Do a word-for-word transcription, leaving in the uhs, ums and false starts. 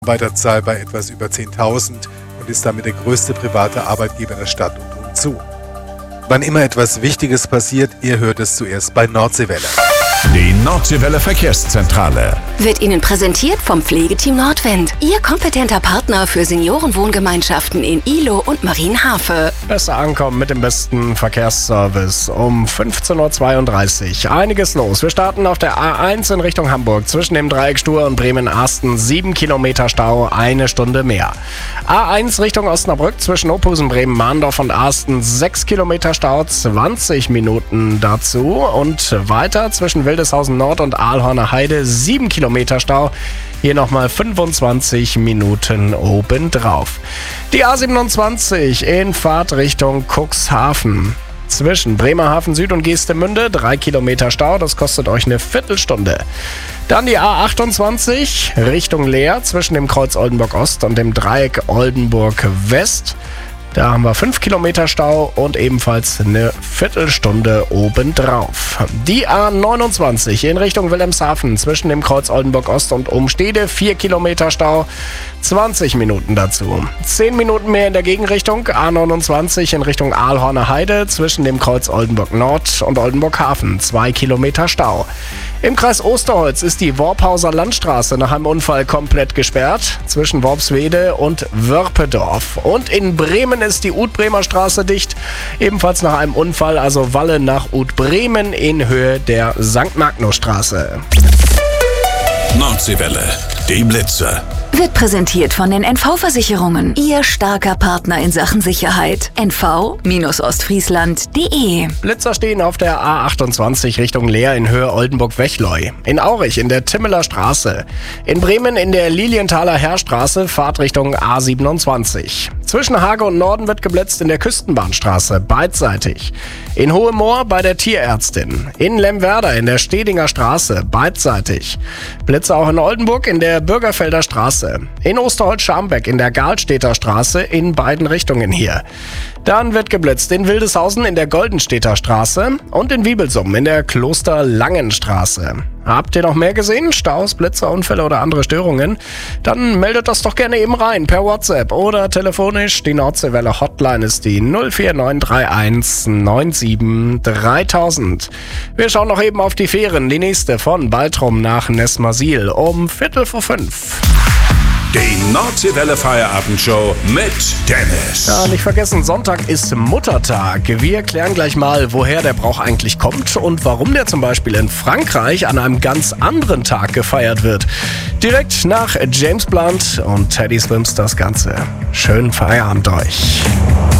Mitarbeiterzahl bei etwas über zehntausend und ist damit der größte private Arbeitgeber der Stadt und umzu. Wann immer etwas Wichtiges passiert, ihr hört es zuerst bei Nordseewelle. Die Nordseewelle Verkehrszentrale wird Ihnen präsentiert vom Pflegeteam Nordwind. Ihr kompetenter Partner für Seniorenwohngemeinschaften in Ihlow und Marienhafe. Besser ankommen mit dem besten Verkehrsservice um fünfzehn Uhr zweiunddreißig. Einiges los. Wir starten auf der A eins in Richtung Hamburg. Zwischen dem Dreieck Stur und Bremen-Asten sieben Kilometer Stau, eine Stunde mehr. A eins Richtung Osnabrück zwischen Ophusen, Bremen, Mahndorf und Asten sechs Kilometer Stau, zwanzig Minuten dazu. Und weiter zwischen Wildeshausen Nord und Aalhorner Heide sieben Kilometer Stau. Hier nochmal fünfundzwanzig Minuten obendrauf. Die A siebenundzwanzig in Fahrtrichtung Cuxhaven. Zwischen Bremerhaven Süd und Geestemünde drei Kilometer Stau, das kostet euch eine Viertelstunde. Dann die A achtundzwanzig Richtung Leer zwischen dem Kreuz Oldenburg Ost und dem Dreieck Oldenburg West. Da haben wir fünf Kilometer Stau und ebenfalls eine Viertelstunde obendrauf. Die A neunundzwanzig in Richtung Wilhelmshaven zwischen dem Kreuz Oldenburg Ost und Umstede vier Kilometer Stau, zwanzig Minuten dazu. zehn Minuten mehr in der Gegenrichtung. A neunundzwanzig in Richtung Aalhorner Heide zwischen dem Kreuz Oldenburg Nord und Oldenburg Hafen, zwei Kilometer Stau. Im Kreis Osterholz ist die Worphauser Landstraße nach einem Unfall komplett gesperrt zwischen Worpswede und Wörpedorf. Und in Bremen ist die Ut-Bremer Straße dicht, ebenfalls nach einem Unfall, also Walle nach Ut-Bremen in Höhe der Sankt Magnus Straße. Nordseewelle, die Blitze. Wird präsentiert von den N V-Versicherungen. Ihr starker Partner in Sachen Sicherheit. N V Ostfriesland punkt de. Blitzer stehen auf der A achtundzwanzig Richtung Leer in Höhe Oldenburg-Wechleu. In Aurich in der Timmeler Straße. In Bremen in der Lilienthaler Heerstraße, Fahrtrichtung A siebenundzwanzig. Zwischen Hage und Norden wird geblitzt in der Küstenbahnstraße, beidseitig. In Hohemoor bei der Tierärztin. In Lemwerder in der Stedinger Straße, beidseitig. Blitze auch in Oldenburg in der Bürgerfelder Straße. In Osterholz-Scharmbeck in der Galstädter Straße in beiden Richtungen hier. Dann wird geblitzt in Wildeshausen in der Goldenstädter Straße und in Wiebelsum in der Kloster-Langenstraße. Habt ihr noch mehr gesehen? Staus, Blitze, Unfälle oder andere Störungen? Dann meldet das doch gerne eben rein per WhatsApp oder telefonisch. Die Nordseewelle Hotline ist die null vier neun drei eins neun sieben dreitausend. Wir schauen noch eben auf die Fähren. Die nächste von Baltrum nach Nesmasil um Viertel vor fünf. Die Nordseewelle Feierabendshow mit Dennis. Ja, nicht vergessen, Sonntag ist Muttertag. Wir klären gleich mal, woher der Brauch eigentlich kommt und warum der zum Beispiel in Frankreich an einem ganz anderen Tag gefeiert wird. Direkt nach James Blunt und Teddy Swims das Ganze. Schönen Feierabend euch.